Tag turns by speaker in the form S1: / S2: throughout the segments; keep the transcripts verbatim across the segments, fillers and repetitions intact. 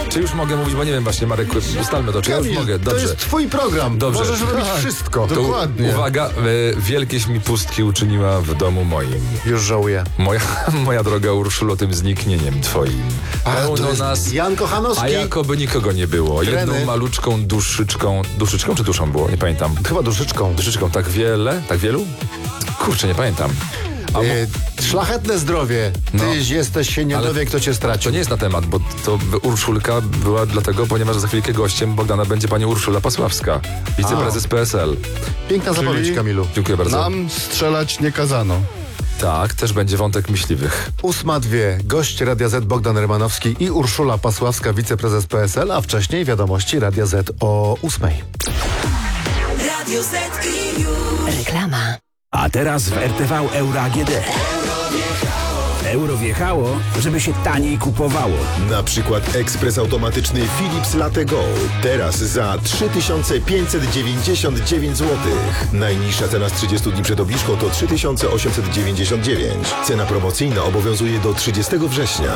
S1: Czy już mogę mówić, bo nie wiem właśnie, Marek, ustalmy to, czy
S2: Kamil,
S1: ja już mogę? Dobrze.
S2: To jest twój program.
S1: Dobrze.
S2: Możesz robić
S1: Tak,
S2: wszystko.
S1: To
S2: Dokładnie.
S1: Uwaga, e, wielkieś mi pustki uczyniła w domu moim.
S2: Już żałuję.
S1: Moja, moja droga Urszulo, tym zniknieniem twoim.
S2: A, to
S1: Pełno
S2: jest
S1: nas,
S2: Jan Kochanowski.
S1: a jakoby nikogo nie było.
S2: Treny.
S1: Jedną maluczką duszyczką, duszyczką czy duszą było? Nie pamiętam.
S2: Chyba duszyczką.
S1: Duszyczką, tak wiele? Tak wielu? Kurczę, nie pamiętam. A mo-
S2: E, szlachetne zdrowie. Tyś
S1: No.
S2: jesteś, się nie
S1: Ale
S2: dowie, kto cię
S1: to
S2: stracił.
S1: nie jest na temat, bo to Urszulka była dlatego, ponieważ za chwilkę gościem Bogdana będzie pani Urszula Pasławska, wiceprezes P S L.
S2: Piękna zapowiedź,
S3: Czyli-
S2: Kamilu.
S1: Dziękuję bardzo.
S3: Nam strzelać nie kazano.
S1: Tak, też będzie wątek myśliwych.
S2: Ósma dwie. Gość Radia Z Bogdan Rymanowski i Urszula Pasławska, wiceprezes P S L, a wcześniej wiadomości Radia Z o ósmej.
S4: Radio Z i już.
S5: Reklama.
S6: A teraz w R T V Euro A G D. Euro wjechało, żeby się taniej kupowało.
S7: Na przykład ekspres automatyczny Philips Latte Go. Teraz za trzy tysiące pięćset dziewięćdziesiąt dziewięć złotych. Najniższa cena z trzydziestu dni przed obniżką to trzy tysiące osiemset dziewięćdziesiąt dziewięć. Cena promocyjna obowiązuje do trzydziestego września.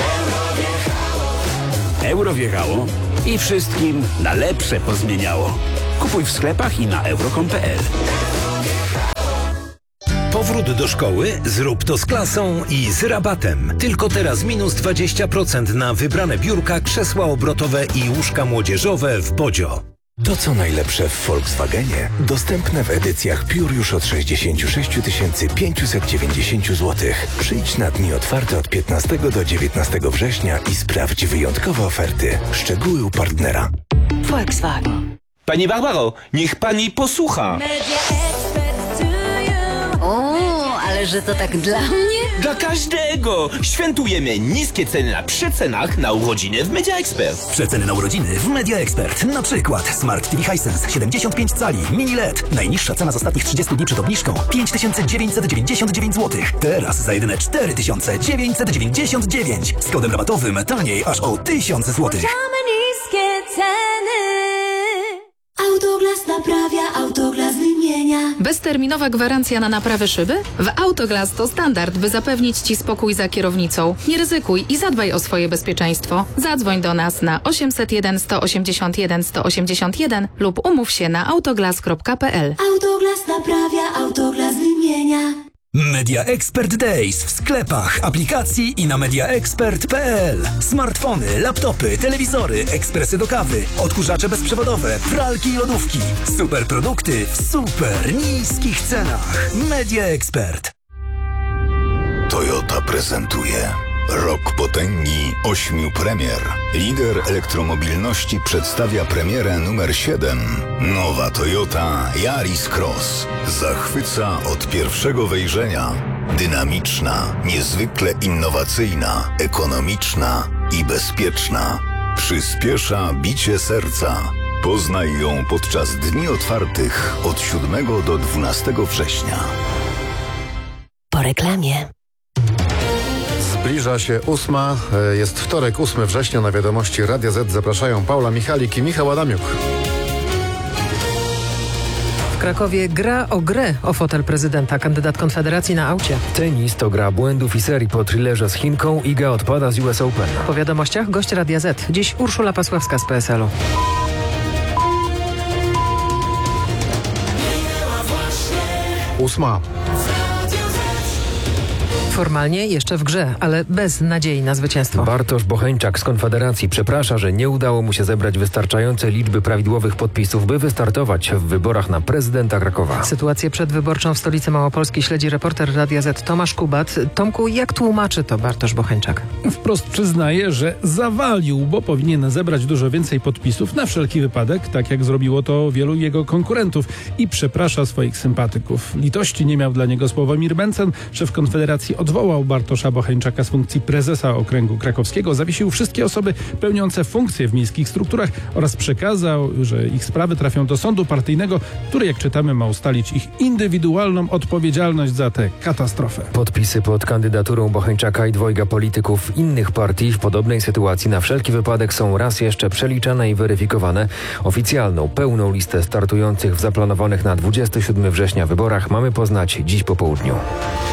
S6: Euro wjechało i wszystkim na lepsze pozmieniało. Kupuj w sklepach i na euro kropka com kropka p l.
S8: Powrót do szkoły? Zrób to z klasą i z rabatem. Tylko teraz minus dwadzieścia procent na wybrane biurka, krzesła obrotowe i łóżka młodzieżowe w Bodzio.
S9: To co najlepsze w Volkswagenie, dostępne w edycjach Pure już od sześćdziesiąt sześć tysięcy pięćset dziewięćdziesiąt złotych. Przyjdź na dni otwarte od piętnastego do dziewiętnastego września i sprawdź wyjątkowe oferty. Szczegóły u partnera.
S5: Volkswagen.
S10: Pani Barbaro, niech pani posłucha.
S5: O, ale że to tak dla mnie?
S10: Dla każdego! Świętujemy niskie ceny na przecenach na urodziny w Media Expert.
S6: Przeceny na urodziny w Media Expert. Na przykład Smart T V Hisense siedemdziesiąt pięć cali, mini L E D. Najniższa cena z ostatnich trzydziestu dni przed obniżką pięć tysięcy dziewięćset dziewięćdziesiąt dziewięć złotych. Teraz za jedyne cztery tysiące dziewięćset dziewięćdziesiąt dziewięć. Z kodem rabatowym taniej aż o tysiąc złotych.
S4: Niskie ceny. Autoglas naprawia, Autoglas wymienia.
S11: Bezterminowa gwarancja na naprawę szyby? W Autoglas to standard, by zapewnić Ci spokój za kierownicą. Nie ryzykuj i zadbaj o swoje bezpieczeństwo. Zadzwoń do nas na osiemset jeden sto osiemdziesiąt jeden sto osiemdziesiąt jeden lub umów się na autoglas kropka p l.
S4: Autoglas naprawia, Autoglas wymienia.
S6: Media Expert Days w sklepach, aplikacji i na mediaexpert kropka p l. Smartfony, laptopy, telewizory, ekspresy do kawy, odkurzacze bezprzewodowe, pralki i lodówki. Super produkty w super niskich cenach. Media Expert.
S7: Toyota prezentuje Rok potęgi ośmiu premier. Lider elektromobilności przedstawia premierę numer siedem. Nowa Toyota Yaris Cross. Zachwyca od pierwszego wejrzenia. Dynamiczna, niezwykle innowacyjna, ekonomiczna i bezpieczna. Przyspiesza bicie serca. Poznaj ją podczas dni otwartych od siódmego do dwunastego września.
S5: Po reklamie.
S2: Zbliża się ósma, e, jest wtorek, ósmego września, na wiadomości Radia Z zapraszają Paula Michalik i Michał Adamiuk.
S12: W Krakowie gra o grę o fotel prezydenta, kandydat Konfederacji na aucie.
S13: Tenis to gra błędów i serii po thrillerze z Chinką. Iga odpada z U S Open.
S12: Po wiadomościach gość Radia Z. Dziś Urszula Pasławska z P S L-u.
S2: Ósma.
S12: Formalnie jeszcze w grze, ale bez nadziei na zwycięstwo.
S13: Bartosz Bocheńczak z Konfederacji przeprasza, że nie udało mu się zebrać wystarczającej liczby prawidłowych podpisów, by wystartować w wyborach na prezydenta Krakowa.
S12: Sytuację przedwyborczą w stolicy Małopolski śledzi reporter Radia Z Tomasz Kubat. Tomku, jak tłumaczy to Bartosz Bocheńczak?
S14: Wprost przyznaje, że zawalił, bo powinien zebrać dużo więcej podpisów na wszelki wypadek, tak jak zrobiło to wielu jego konkurentów, i przeprasza swoich sympatyków. Litości nie miał dla niego Sławomir Mencen, szef Konfederacji odwołał Bartosza Bocheńczaka z funkcji prezesa okręgu krakowskiego, zawiesił wszystkie osoby pełniące funkcje w miejskich strukturach oraz przekazał, że ich sprawy trafią do sądu partyjnego, który, jak czytamy, ma ustalić ich indywidualną odpowiedzialność za tę katastrofę.
S13: Podpisy pod kandydaturą Bocheńczaka i dwojga polityków innych partii w podobnej sytuacji na wszelki wypadek są raz jeszcze przeliczane i weryfikowane. Oficjalną, pełną listę startujących w zaplanowanych na dwudziestego siódmego września wyborach mamy poznać dziś po południu.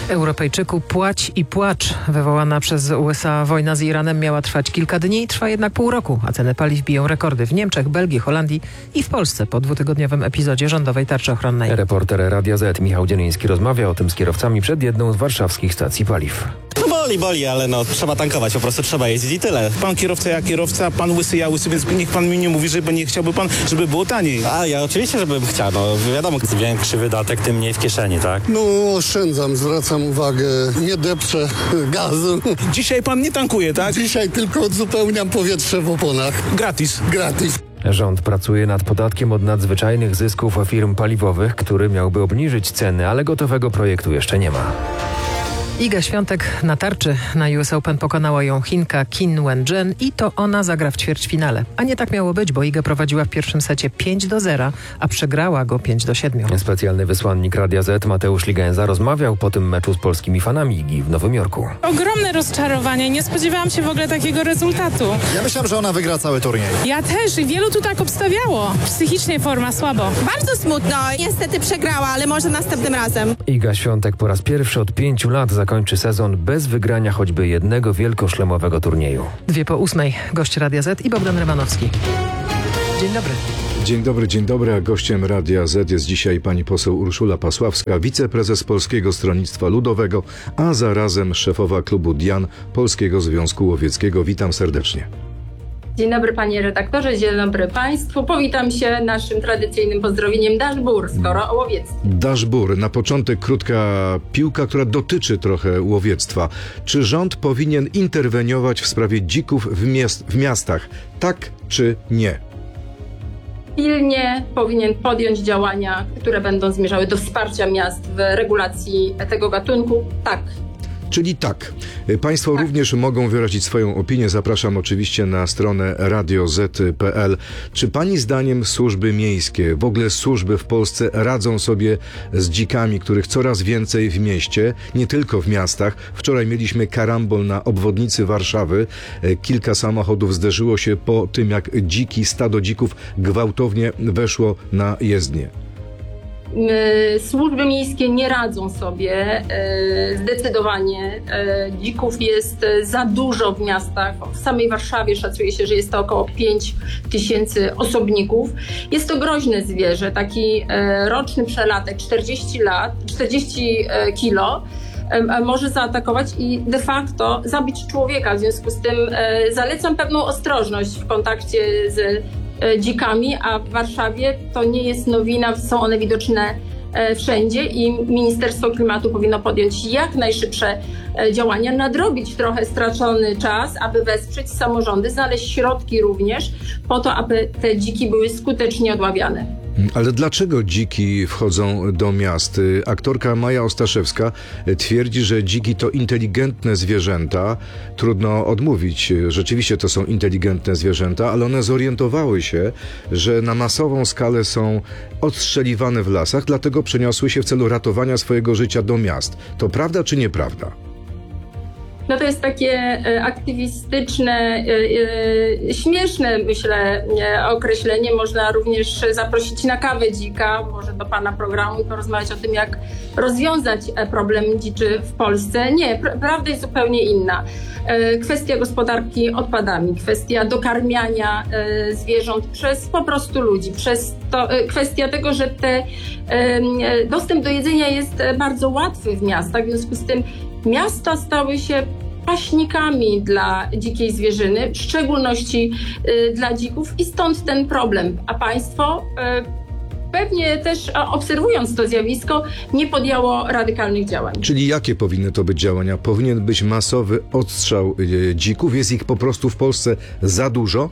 S12: Europejczyku, płać i płacz. Wywołana przez U S A wojna z Iranem miała trwać kilka dni, trwa jednak pół roku, a ceny paliw biją rekordy w Niemczech, Belgii, Holandii i w Polsce po dwutygodniowym epizodzie rządowej tarczy ochronnej.
S13: Reporter Radia Z Michał Dzieliński rozmawia o tym z kierowcami przed jedną z warszawskich stacji paliw.
S15: No boli, boli, ale no trzeba tankować, po prostu trzeba jeździć i tyle.
S16: Pan kierowca, ja kierowca, pan łysy, ja łysy, więc niech pan mi nie mówi, że nie chciałby pan, żeby było taniej.
S15: A ja oczywiście, żebym chciał, no wiadomo, większy wydatek, tym mniej w kieszeni, tak?
S3: No oszczędzam, zwracam uwagę, nie depczę gazu.
S16: Dzisiaj pan nie tankuje, tak?
S3: Dzisiaj tylko odzupełniam powietrze w oponach.
S16: Gratis.
S3: Gratis.
S13: Rząd pracuje nad podatkiem od nadzwyczajnych zysków firm paliwowych, który miałby obniżyć ceny, ale gotowego projektu jeszcze nie ma.
S12: Iga Świątek na tarczy na U S Open pokonała ją Chinka Qin Wen-jen i to ona zagra w ćwierćfinale. A nie tak miało być, bo Iga prowadziła w pierwszym secie pięć do zera, a przegrała go pięć do siedmiu.
S13: Specjalny wysłannik Radia Z Mateusz Ligęza rozmawiał po tym meczu z polskimi fanami Igi w Nowym Jorku.
S17: Ogromne rozczarowanie, nie spodziewałam się w ogóle takiego rezultatu.
S2: Ja myślałem, że ona wygra cały turniej.
S17: Ja też i wielu tu tak obstawiało. Psychicznie forma słabo.
S18: Bardzo smutno, niestety przegrała, ale może następnym razem.
S13: Iga Świątek po raz pierwszy od pięciu lat zakończy sezon bez wygrania choćby jednego wielkoszlemowego turnieju.
S12: Dwie po ósmej. Gość Radia Z i Bogdan Rymanowski. Dzień dobry.
S19: Dzień dobry, dzień dobry, a gościem Radia Z jest dzisiaj pani poseł Urszula Pasławska, wiceprezes Polskiego Stronnictwa Ludowego, a zarazem szefowa klubu Dian Polskiego Związku Łowieckiego. Witam serdecznie.
S20: Dzień dobry panie redaktorze, dzień dobry państwu. Powitam się naszym tradycyjnym pozdrowieniem Daszbur, skoro o łowiectwie.
S19: Daszbur, na początek krótka piłka, która dotyczy trochę łowiectwa. Czy rząd powinien interweniować w sprawie dzików w, miast, w miastach? Tak czy nie?
S20: Pilnie powinien podjąć działania, które będą zmierzały do wsparcia miast w regulacji tego gatunku. Tak.
S19: Czyli tak. Państwo tak. również mogą wyrazić swoją opinię. Zapraszam oczywiście na stronę radio zet kropka pe el. Czy pani zdaniem służby miejskie, w ogóle służby w Polsce radzą sobie z dzikami, których coraz więcej w mieście, nie tylko w miastach? Wczoraj mieliśmy karambol na obwodnicy Warszawy. Kilka samochodów zderzyło się po tym, jak dziki, stado dzików gwałtownie weszło na jezdnię.
S20: Służby miejskie nie radzą sobie zdecydowanie. Dzików jest za dużo w miastach. W samej Warszawie szacuje się, że jest to około pięć tysięcy osobników. Jest to groźne zwierzę. Taki roczny przelatek czterdzieści lat, czterdzieści kilo może zaatakować i de facto zabić człowieka. W związku z tym zalecam pewną ostrożność w kontakcie z dzikami, a w Warszawie to nie jest nowina, są one widoczne wszędzie i Ministerstwo Klimatu powinno podjąć jak najszybsze działania, nadrobić trochę stracony czas, aby wesprzeć samorządy, znaleźć środki również po to, aby te dziki były skutecznie odławiane.
S19: Ale dlaczego dziki wchodzą do miast? Aktorka Maja Ostaszewska twierdzi, że dziki to inteligentne zwierzęta. Trudno odmówić, rzeczywiście to są inteligentne zwierzęta, ale one zorientowały się, że na masową skalę są odstrzeliwane w lasach, dlatego przeniosły się w celu ratowania swojego życia do miast. To prawda czy nieprawda?
S20: No to jest takie aktywistyczne, śmieszne, myślę, określenie. Można również zaprosić na kawę dzika, może do pana programu i porozmawiać o tym, jak rozwiązać problem dziczy w Polsce. Nie, prawda jest zupełnie inna. Kwestia gospodarki odpadami, kwestia dokarmiania zwierząt przez po prostu ludzi, przez to, kwestia tego, że te, dostęp do jedzenia jest bardzo łatwy w miastach, w związku z tym miasta stały się paśnikami dla dzikiej zwierzyny, w szczególności y, dla dzików i stąd ten problem. A państwo y, pewnie też obserwując to zjawisko nie podjęło radykalnych działań.
S19: Czyli jakie powinny to być działania? Powinien być masowy odstrzał y, dzików? Jest ich po prostu w Polsce za dużo?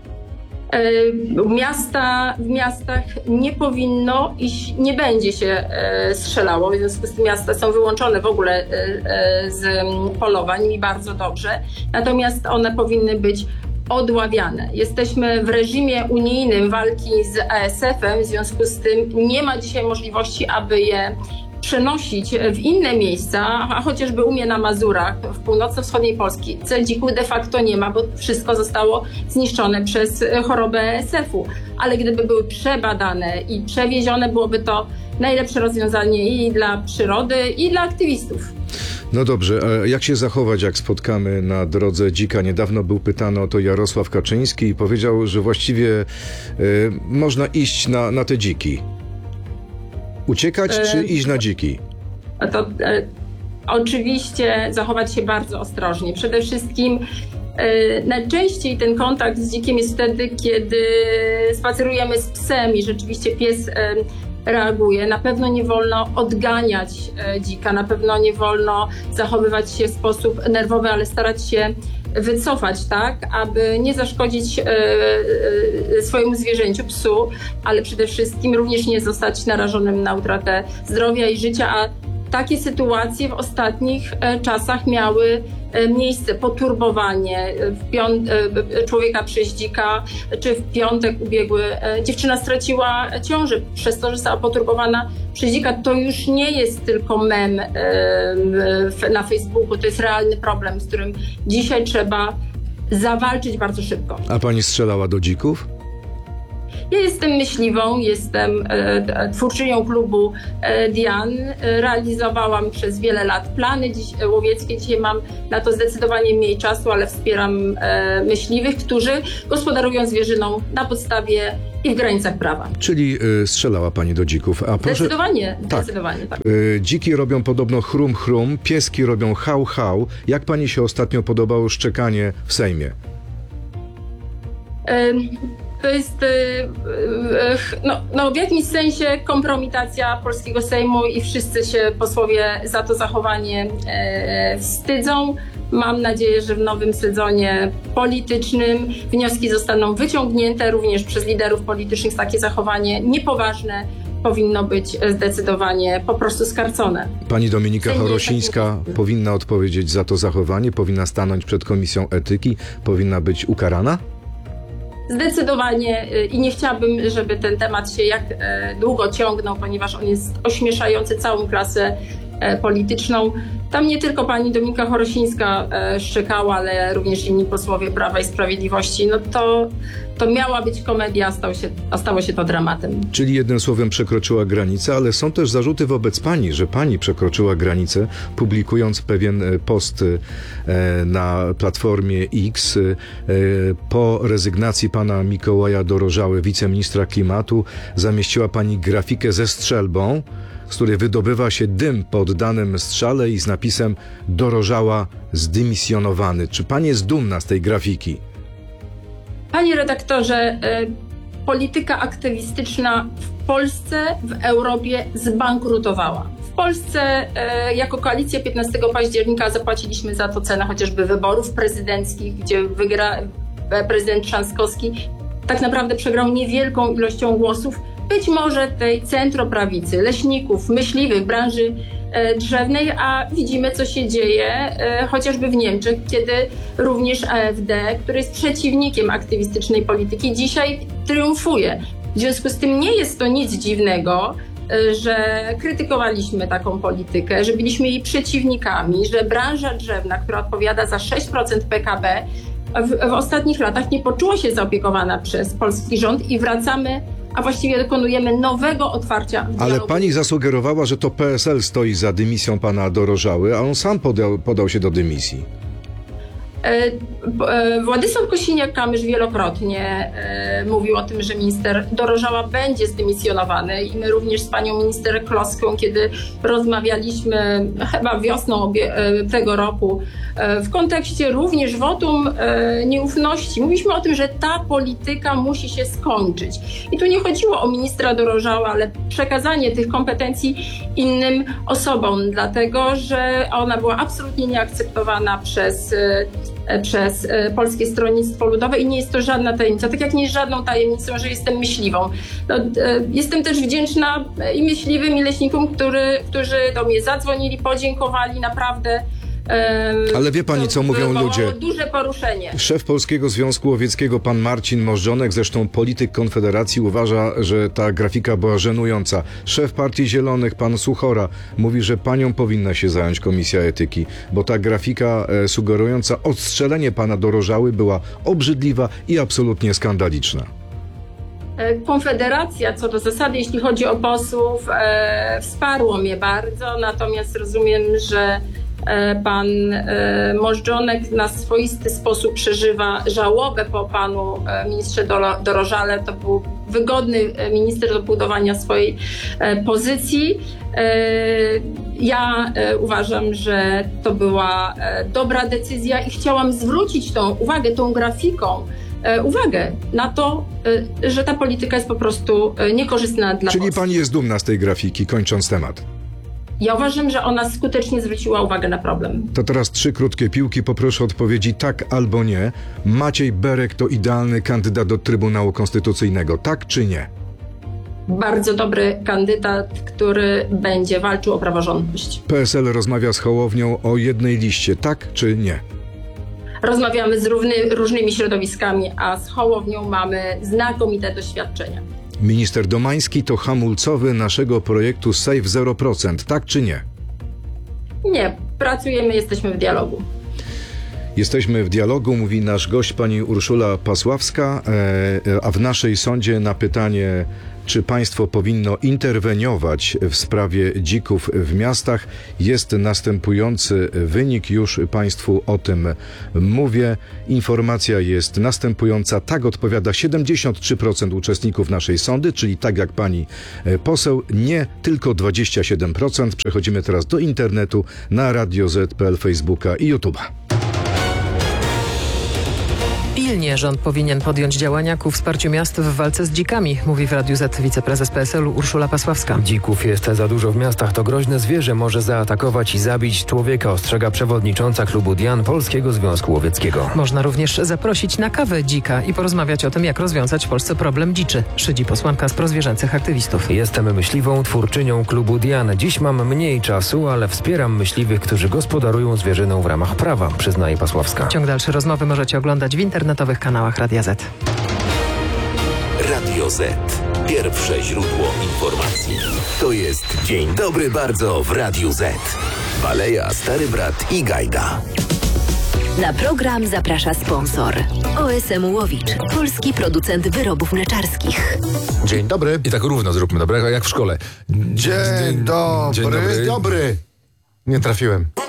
S20: Miasta, w miastach nie powinno i nie będzie się strzelało, w związku z tym miasta są wyłączone w ogóle z polowań i bardzo dobrze, natomiast one powinny być odławiane. Jesteśmy w reżimie unijnym walki z A S F em, w związku z tym nie ma dzisiaj możliwości, aby je przenosić w inne miejsca, a chociażby u mnie na Mazurach, w północno-wschodniej Polski, dzików de facto nie ma, bo wszystko zostało zniszczone przez chorobę S F u. Ale gdyby były przebadane i przewiezione, byłoby to najlepsze rozwiązanie i dla przyrody, i dla aktywistów.
S19: No dobrze, a jak się zachować, jak spotkamy na drodze dzika? Niedawno był pytany o to Jarosław Kaczyński i powiedział, że właściwie y, można iść na, na te dziki. Uciekać czy iść na dziki?
S20: To e, oczywiście zachować się bardzo ostrożnie. Przede wszystkim e, najczęściej ten kontakt z dzikiem jest wtedy, kiedy spacerujemy z psem i rzeczywiście pies e, reaguje. Na pewno nie wolno odganiać e, dzika, na pewno nie wolno zachowywać się w sposób nerwowy, ale starać się wycofać, tak, aby nie zaszkodzić e, e, swojemu zwierzęciu, psu, ale przede wszystkim również nie zostać narażonym na utratę zdrowia i życia, a takie sytuacje w ostatnich e, czasach miały e, miejsce. Poturbowanie w piąt, e, człowieka przez dzika, czy w piątek ubiegły e, dziewczyna straciła ciążę przez to, że została poturbowana przez dzika. To już nie jest tylko mem e, w, na Facebooku, to jest realny problem, z którym dzisiaj trzeba zawalczyć bardzo szybko.
S19: A pani strzelała do dzików?
S20: Ja jestem myśliwą, jestem e, twórczynią klubu e, Dian. E, realizowałam przez wiele lat plany dziś, e, łowieckie. Dzisiaj mam na to zdecydowanie mniej czasu, ale wspieram e, myśliwych, którzy gospodarują zwierzyną na podstawie i w granicach prawa.
S19: Czyli y, strzelała pani do dzików. A proszę...
S20: Zdecydowanie,
S19: tak.
S20: zdecydowanie tak.
S19: Y, dziki robią podobno chrum chrum, pieski robią hał hał. Jak pani się ostatnio podobało szczekanie w Sejmie?
S20: E, To jest no, no w jakimś sensie kompromitacja polskiego Sejmu i wszyscy się posłowie za to zachowanie e, wstydzą. Mam nadzieję, że w nowym sezonie politycznym wnioski zostaną wyciągnięte również przez liderów politycznych. Takie zachowanie niepoważne powinno być zdecydowanie po prostu skarcone.
S19: Pani Dominika
S20: Sejm
S19: Chorosińska
S20: tak
S19: powinna odpowiedzieć za to zachowanie, powinna stanąć przed Komisją Etyki, powinna być ukarana?
S20: Zdecydowanie i nie chciałabym, żeby ten temat się jak długo ciągnął, ponieważ on jest ośmieszający całą klasę polityczną. Tam nie tylko pani Dominika Chorosińska szczekała, ale również inni posłowie Prawa i Sprawiedliwości. No to, to miała być komedia, a stało się, a stało się to dramatem.
S19: Czyli jednym słowem przekroczyła granicę, ale są też zarzuty wobec pani, że pani przekroczyła granicę, publikując pewien post na Platformie X po rezygnacji pana Mikołaja Dorożały, wiceministra klimatu, zamieściła pani grafikę ze strzelbą, z której wydobywa się dym po oddanym strzale i z napisem Dorożała zdymisjonowany. Czy pani jest dumna z tej grafiki?
S20: Panie redaktorze, polityka aktywistyczna w Polsce, w Europie zbankrutowała. W Polsce jako koalicja piętnastego października zapłaciliśmy za to cenę chociażby wyborów prezydenckich, gdzie wygra prezydent Trzaskowski. Tak naprawdę przegrał niewielką ilością głosów, być może tej centroprawicy, leśników, myśliwych, branży e, drzewnej, a widzimy, co się dzieje e, chociażby w Niemczech, kiedy również A F D, który jest przeciwnikiem aktywistycznej polityki, dzisiaj triumfuje. W związku z tym nie jest to nic dziwnego, e, że krytykowaliśmy taką politykę, że byliśmy jej przeciwnikami, że branża drzewna, która odpowiada za sześć procent P K B, w, w ostatnich latach nie poczuła się zaopiekowana przez polski rząd i wracamy, a właściwie dokonujemy nowego otwarcia dialogu.
S19: Ale pani zasugerowała, że to P S L stoi za dymisją pana Dorożały, a on sam podał, podał się do dymisji.
S20: Władysław Kosiniak-Kamysz wielokrotnie e, mówił o tym, że minister Dorożała będzie zdymisjonowany i my również z panią minister Kloską, kiedy rozmawialiśmy chyba wiosną obie, e, tego roku e, w kontekście również wotum e, nieufności, mówiliśmy o tym, że ta polityka musi się skończyć. I tu nie chodziło o ministra Dorożała, ale przekazanie tych kompetencji innym osobom, dlatego że ona była absolutnie nieakceptowana przez przez Polskie Stronnictwo Ludowe i nie jest to żadna tajemnica. Tak jak nie jest żadną tajemnicą, że jestem myśliwą. No, jestem też wdzięczna i myśliwym, i leśnikom, który, którzy do mnie zadzwonili, podziękowali naprawdę
S19: Ale wie pani, co mówią
S20: wywołało
S19: ludzie?
S20: Duże poruszenie.
S19: Szef Polskiego Związku Łowieckiego, pan Marcin Możdżonek, zresztą polityk Konfederacji, uważa, że ta grafika była żenująca. Szef Partii Zielonych, pan Suchora, mówi, że panią powinna się zająć Komisja Etyki, bo ta grafika e, sugerująca odstrzelenie pana Dorożały była obrzydliwa i absolutnie skandaliczna.
S20: Konfederacja co do zasady, jeśli chodzi o posłów, e, wsparło mnie bardzo, natomiast rozumiem, że e, pan e, Możdżonek na swoisty sposób przeżywa żałobę po panu e, ministrze Dolo, Dorożale. To był wygodny minister do budowania swojej e, pozycji. E, ja e, uważam, że to była e, dobra decyzja i chciałam zwrócić tą uwagę, tą grafiką, uwagę na to, że ta polityka jest po prostu niekorzystna dla
S19: Czyli
S20: Polski.
S19: pani jest dumna z tej grafiki, kończąc temat.
S20: Ja uważam, że ona skutecznie zwróciła uwagę na problem.
S19: To teraz trzy krótkie piłki, poproszę o odpowiedzi tak albo nie. Maciej Berek to idealny kandydat do Trybunału Konstytucyjnego, tak czy nie?
S20: Bardzo dobry kandydat, który będzie walczył o praworządność.
S19: P S L rozmawia z Hołownią o jednej liście, tak czy nie?
S20: Rozmawiamy z równy, różnymi środowiskami, a z Hołownią mamy znakomite doświadczenia.
S19: Minister Domański to hamulcowy naszego projektu Save zero procent, tak czy nie?
S20: Nie, pracujemy, jesteśmy w dialogu.
S19: Jesteśmy w dialogu, mówi nasz gość pani Urszula Pasławska, e, a w naszej sądzie na pytanie, czy państwo powinno interweniować w sprawie dzików w miastach, jest następujący wynik. Już państwu o tym mówię. Informacja jest następująca. Tak odpowiada siedemdziesiąt trzy procent uczestników naszej sądy, czyli tak jak pani poseł, nie tylko dwadzieścia siedem procent. Przechodzimy teraz do internetu na Radio Z kropka pe el, Facebooka i YouTube'a.
S12: Pilnie rząd powinien podjąć działania ku wsparciu miast w walce z dzikami, mówi w Radiu Z wiceprezes P S L-u Urszula Pasławska.
S13: Dzików jest za dużo w miastach, to groźne zwierzę może zaatakować i zabić człowieka, ostrzega przewodnicząca klubu Dian Polskiego Związku Łowieckiego.
S12: Można również zaprosić na kawę dzika i porozmawiać o tym, jak rozwiązać w Polsce problem dziczy, szydzi posłanka z prozwierzęcych aktywistów.
S13: Jestem myśliwą, twórczynią klubu Dian. Dziś mam mniej czasu, ale wspieram myśliwych, którzy gospodarują zwierzyną w ramach prawa, przyznaje Pasławska.
S12: Ciąg dalszy rozmowy możecie oglądać w internetowych kanałach Radia Z.
S9: Radio Z. Pierwsze źródło informacji. To jest Dzień Dobry Bardzo w Radiu Z. Baleja, Stary Brat i Gajda.
S5: Na program zaprasza sponsor. O S M Łowicz, polski producent wyrobów mleczarskich.
S2: Dzień dobry.
S1: I tak równo zróbmy, dobra? Jak w szkole.
S2: Dzień dobry.
S1: Dzień dobry.
S2: dobry. Nie trafiłem.